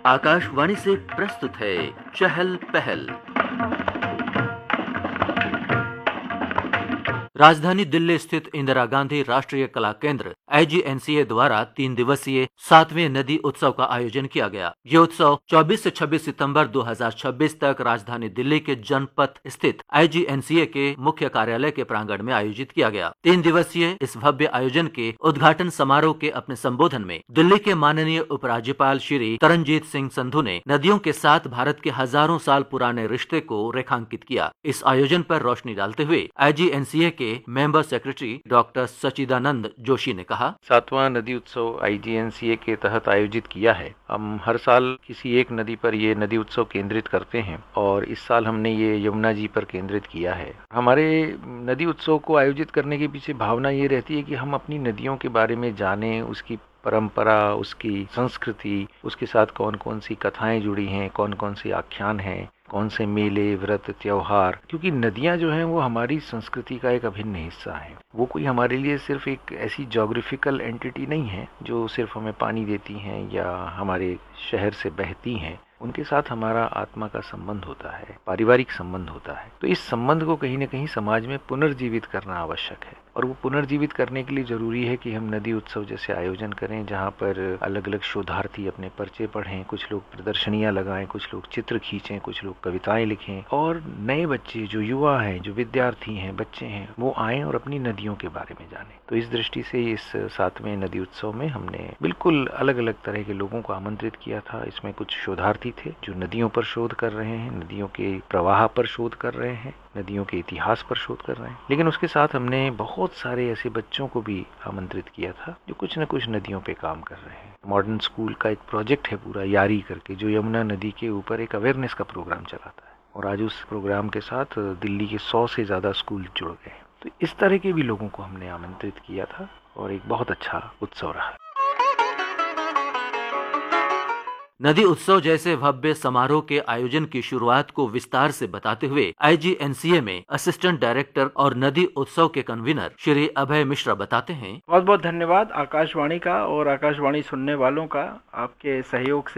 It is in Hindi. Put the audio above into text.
आकाशवाणी से प्रस्तुत है चहल पहल। राजधानी दिल्ली स्थित इंदिरा गांधी राष्ट्रीय कला केंद्र IGNCA द्वारा 3 दिवसीय 7वें नदी उत्सव का आयोजन किया गया। ये उत्सव 24 से 26 सितंबर 2026 तक राजधानी दिल्ली के जनपथ स्थित IGNCA के मुख्य कार्यालय के प्रांगण में आयोजित किया गया। 3 दिवसीय इस भव्य आयोजन के उद्घाटन समारोह के अपने संबोधन में दिल्ली के माननीय उपराज्यपाल श्री तरनजीत सिंह संधू ने नदियों के साथ भारत के हजारों साल पुराने रिश्ते को रेखांकित किया। इस आयोजन पर रोशनी डालते हुए IGNCA के member secretary doctor Sachidanand Joshi ने कहा, 7वां नदी उत्सव IGNCA के तहत आयोजित किया है। हम हर साल किसी एक नदी पर ये नदी उत्सव केंद्रित करते हैं और इस साल हमने ये यमुना जी पर केंद्रित किया है। हमारे नदी उत्सव को आयोजित करने के पीछे भावना ये रहती है कि हम अपनी नदियों के बारे में जानें, उसकी परंपरा, उसकी संस्कृति, उसके साथ कौन कौन सी कथाएं जुड़ी हैं, कौन कौन सी आख्यान हैं, कौन से मेले, व्रत, त्योहार, क्योंकि नदियां जो हैं वो हमारी संस्कृति का एक अभिन्न हिस्सा है। वो कोई हमारे लिए सिर्फ एक ऐसी ज्योग्राफिकल एंटिटी नहीं है जो सिर्फ हमें पानी देती हैं या हमारे शहर से बहती हैं। उनके साथ हमारा आत्मा का संबंध होता है, पारिवारिक संबंध होता है। तो इस संबंध को कहीं न कहीं समाज में पुनर्जीवित करना आवश्यक है और वो पुनर्जीवित करने के लिए जरूरी है कि हम नदी उत्सव जैसे आयोजन करें, जहाँ पर अलग अलग शोधार्थी अपने पर्चे पढ़ें, कुछ लोग प्रदर्शनियां लगाएं, कुछ लोग चित्र खींचें, कुछ लोग कविताएं लिखें और नए बच्चे, जो युवा हैं, जो विद्यार्थी हैं, बच्चे हैं, वो आएं और अपनी नदियों के बारे में जानें। तो इस दृष्टि से इस 7वें नदी उत्सव में हमने बिल्कुल अलग अलग तरह के लोगों को आमंत्रित किया था। इसमें कुछ शोधार्थी थे जो नदियों पर शोध कर रहे हैं, नदियों के प्रवाह पर शोध कर रहे हैं, नदियों के इतिहास पर शोध कर रहे हैं। लेकिन उसके साथ हमने बहुत सारे ऐसे बच्चों को भी आमंत्रित किया था जो कुछ न कुछ नदियों पे काम कर रहे हैं। मॉडर्न स्कूल का एक प्रोजेक्ट है पूरा यारी करके, जो यमुना नदी के ऊपर एक अवेयरनेस का प्रोग्राम चलाता है और आज उस प्रोग्राम के साथ दिल्ली के 100 से ज्यादा स्कूल जुड़ गए हैं। तो इस तरह के भी लोगों को हमने आमंत्रित किया था और एक बहुत अच्छा उत्सव रहा। नदी उत्सव जैसे भव्य समारोह के आयोजन की शुरुआत को विस्तार से बताते हुए IGNCA में असिस्टेंट डायरेक्टर और नदी उत्सव के कन्वीनर श्री अभय मिश्रा बताते हैं, बहुत बहुत धन्यवाद आकाशवाणी का और आकाशवाणी सुनने वालों का। आपके सहयोग से